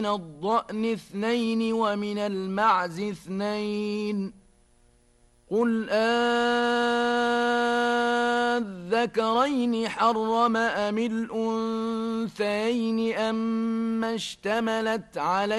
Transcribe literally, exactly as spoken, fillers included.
ومن الضأن اثنين ومن المعز اثنين قل آذكرين حرم أم الأنثيين أم اشتملت عليه